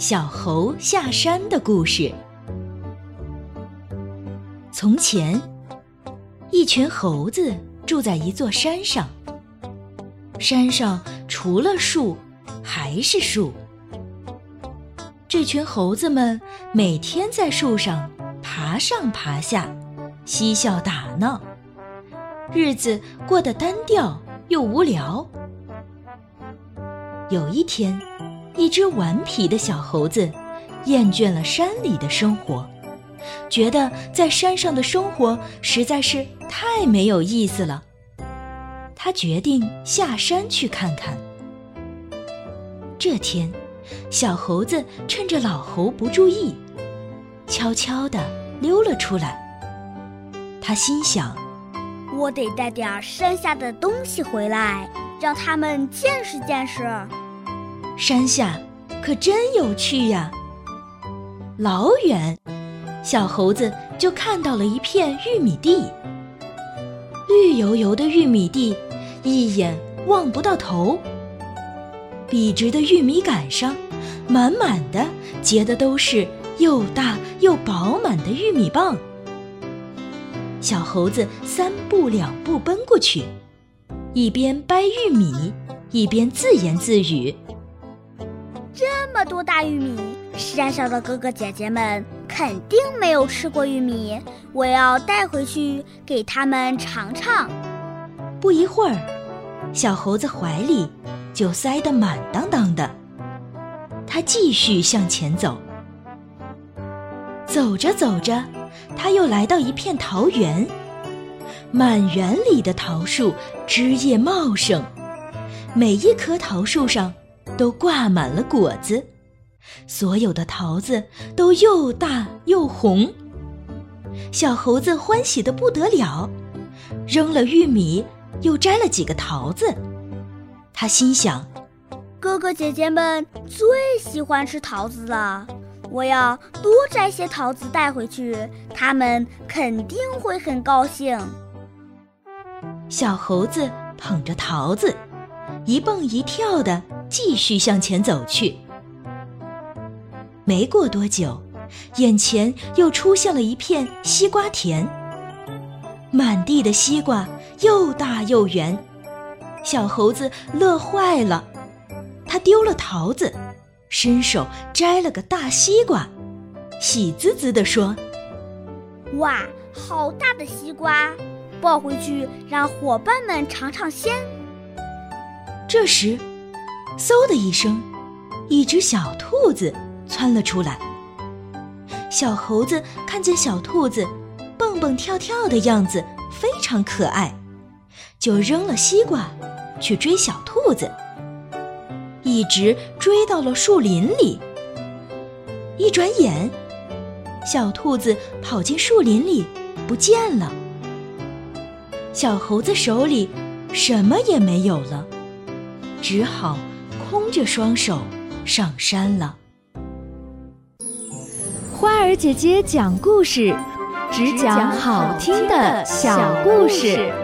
小猴下山的故事。从前，一群猴子住在一座山上，山上除了树还是树。这群猴子们每天在树上爬上爬下，嬉笑打闹，日子过得单调又无聊。有一天，一只顽皮的小猴子厌倦了山里的生活，觉得在山上的生活实在是太没有意思了。他决定下山去看看。这天，小猴子趁着老猴不注意，悄悄地溜了出来。他心想， 我得带点山下的东西回来，让他们见识见识。 山下可真有趣呀！老远，小猴子就看到了一片玉米地。绿油油的玉米地，一眼望不到头。笔直的玉米杆上，满满的结的都是又大又饱满的玉米棒。小猴子3步2步奔过去，一边掰玉米，一边自言自语： 这么多大玉米，山上的哥哥姐姐们肯定没有吃过玉米，我要带回去给他们尝尝。 不一会儿，小猴子怀里就塞得满当当的。他继续向前走，走着走着，他又来到一片桃园。满园里的桃树枝叶茂盛，每一棵桃树上都挂满了果子，所有的桃子都又大又红。小猴子欢喜得不得了，扔了玉米，又摘了几个桃子。他心想， 哥哥姐姐们最喜欢吃桃子了，我要多摘些桃子带回去，他们肯定会很高兴。 小猴子捧着桃子，一蹦一跳地继续向前走去。没过多久，眼前又出现了一片西瓜田，满地的西瓜又大又圆。小猴子乐坏了，他丢了桃子，伸手摘了个大西瓜，喜滋滋地说： 哇，好大的西瓜，抱回去让伙伴们尝尝鲜。 这时，嗖的一声，一只小兔子窜了出来。小猴子看见小兔子蹦蹦跳跳的样子非常可爱，就扔了西瓜去追小兔子，一直追到了树林里。一转眼，小兔子跑进树林里不见了。小猴子手里什么也没有了，只好空着双手上山了。 花儿姐姐讲故事，只讲好听的小故事。